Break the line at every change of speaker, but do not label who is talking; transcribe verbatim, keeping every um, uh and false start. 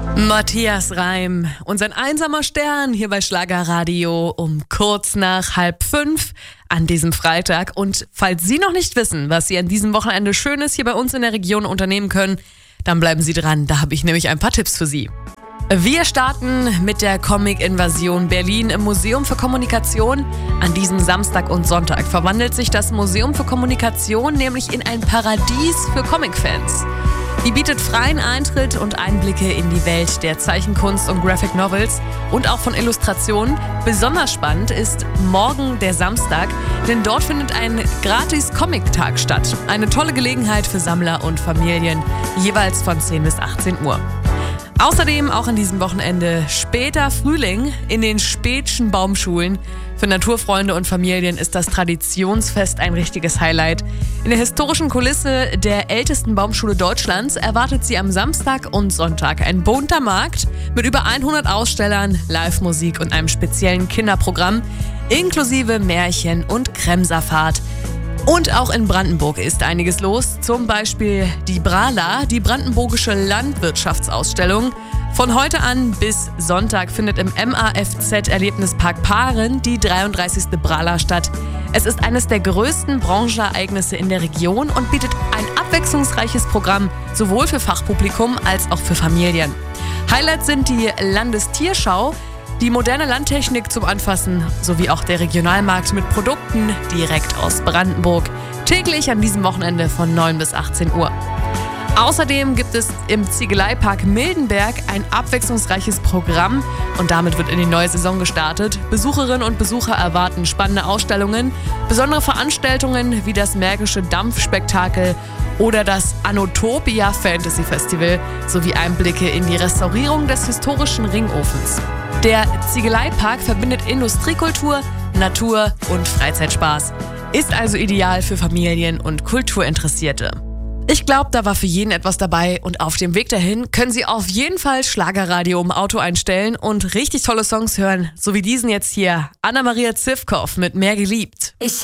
Matthias Reim und sein einsamer Stern hier bei Schlagerradio um kurz nach halb fünf an diesem Freitag. Und falls Sie noch nicht wissen, was Sie an diesem Wochenende Schönes hier bei uns in der Region unternehmen können, dann bleiben Sie dran, da habe ich nämlich ein paar Tipps für Sie. Wir starten mit der Comic-Invasion Berlin im Museum für Kommunikation. An diesem Samstag und Sonntag verwandelt sich das Museum für Kommunikation nämlich in ein Paradies für Comic-Fans. Die bietet freien Eintritt und Einblicke in die Welt der Zeichenkunst und Graphic Novels und auch von Illustrationen. Besonders spannend ist morgen der Samstag, denn dort findet ein gratis Comic-Tag statt. Eine tolle Gelegenheit für Sammler und Familien, jeweils von zehn bis achtzehn Uhr. Außerdem auch an diesem Wochenende später Frühling in den Späthschen Baumschulen. Für Naturfreunde und Familien ist das Traditionsfest ein richtiges Highlight. In der historischen Kulisse der ältesten Baumschule Deutschlands erwartet sie am Samstag und Sonntag ein bunter Markt mit über hundert Ausstellern, Live-Musik und einem speziellen Kinderprogramm, inklusive Märchen und Kremserfahrt. Und auch in Brandenburg ist einiges los, zum Beispiel die BRALA, die Brandenburgische Landwirtschaftsausstellung. Von heute an bis Sonntag findet im M A F Z-Erlebnispark Paaren die dreiunddreißigste BRALA statt. Es ist eines der größten Branchenereignisse in der Region und bietet ein abwechslungsreiches Programm, sowohl für Fachpublikum als auch für Familien. Highlights sind die Landestierschau, die moderne Landtechnik zum Anfassen sowie auch der Regionalmarkt mit Produkten direkt aus Brandenburg. Täglich an diesem Wochenende von neun bis achtzehn Uhr. Außerdem gibt es im Ziegeleipark Mildenberg ein abwechslungsreiches Programm und damit wird in die neue Saison gestartet. Besucherinnen und Besucher erwarten spannende Ausstellungen, besondere Veranstaltungen wie das Märkische Dampfspektakel oder das Anotopia Fantasy Festival sowie Einblicke in die Restaurierung des historischen Ringofens. Der Ziegeleipark verbindet Industriekultur, Natur und Freizeitspaß. Ist also ideal für Familien und Kulturinteressierte. Ich glaube, da war für jeden etwas dabei und auf dem Weg dahin können Sie auf jeden Fall Schlagerradio im Auto einstellen und richtig tolle Songs hören, so wie diesen jetzt hier. Anna-Maria Zivkow mit Mehr geliebt.
Ich